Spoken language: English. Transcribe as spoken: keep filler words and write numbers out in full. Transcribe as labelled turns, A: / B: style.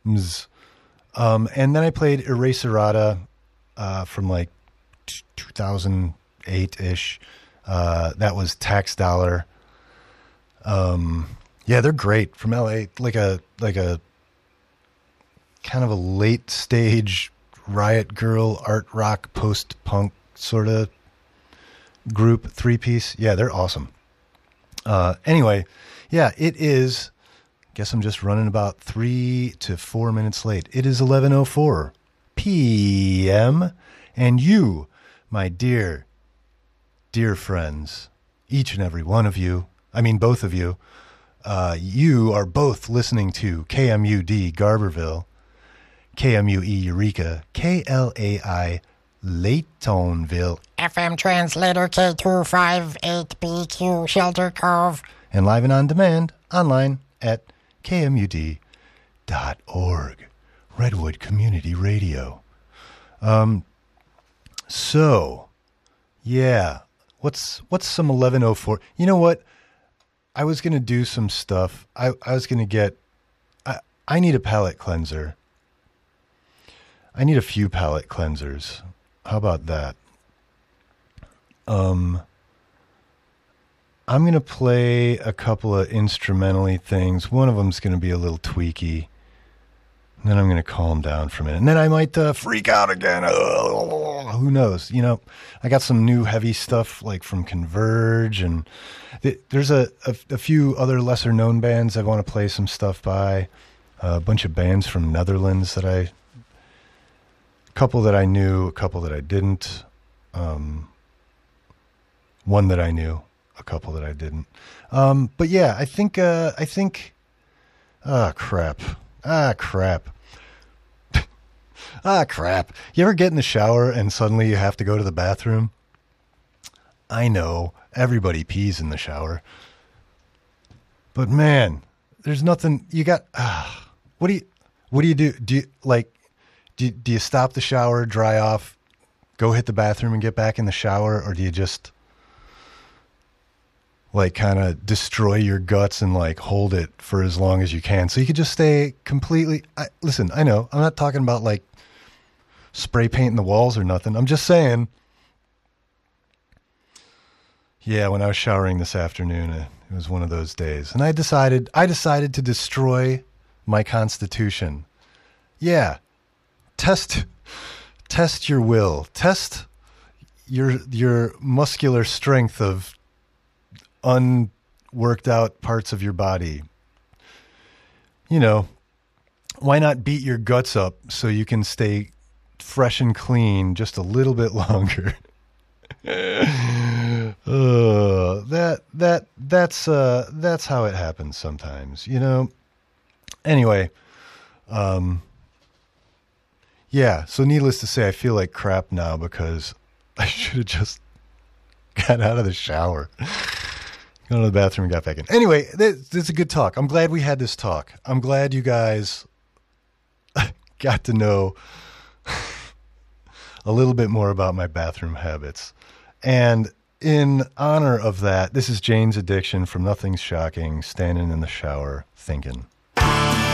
A: Mz. Um, and then I played Eraserata uh, from like t- two thousand eight-ish. Uh, that was Tax Dollar. Um, yeah, they're great from L A. Like a like a kind of a late stage Riot Girl art rock post punk sort of group, three piece. Yeah, they're awesome. Uh, anyway, yeah, it is. Guess I'm just running about three to four minutes late. It is eleven oh four p.m. And you, my dear, dear friends, each and every one of you, I mean both of you, uh, you are both listening to K M U D Garberville, K M U E Eureka, K L A I Laytonville,
B: F M translator K two five eight B Q Shelter Cove,
A: and live and on demand online at K M U D dot org, Redwood Community Radio. Um, so, yeah, what's what's some eleven oh four? You know what? I was going to do some stuff. I, I was going to get, I, I need a palate cleanser. I need a few palate cleansers. How about that? Um... I'm going to play a couple of instrumentally things. One of them's going to be a little tweaky. And then I'm going to calm down for a minute. And then I might uh, freak out again. Oh, who knows? You know, I got some new heavy stuff like from Converge. And th- there's a, a, a few other lesser known bands I want to play some stuff by. Uh, a bunch of bands from Netherlands that I... A couple that I knew, a couple that I didn't. Um, one that I knew. A couple that I didn't. Um, but yeah, I think, uh, I think, ah, crap. Ah, crap. ah, crap. You ever get in the shower and suddenly you have to go to the bathroom? I know. Everybody pees in the shower. But man, there's nothing, you got, ah, what do you, what do you do? Do you, like, do, do you stop the shower, dry off, go hit the bathroom and get back in the shower? Or do you just, like, kind of destroy your guts and like hold it for as long as you can so you could just stay completely, I, listen, I know I'm not talking about like spray painting the walls or nothing. I'm just saying, yeah, when I was showering this afternoon, it was one of those days and I decided I decided to destroy my constitution. Yeah, test test your will, test your your muscular strength of unworked out parts of your body. You know, why not beat your guts up so you can stay fresh and clean just a little bit longer? uh, that that that's uh that's how it happens sometimes, you know. Anyway, um yeah, so needless to say, I feel like crap now because I should have just got out of the shower. Go to the bathroom and got back in. Anyway, this, this is a good talk. I'm glad we had this talk. I'm glad you guys got to know a little bit more about my bathroom habits. And in honor of that, this is Jane's Addiction from Nothing's Shocking, standing in the shower thinking.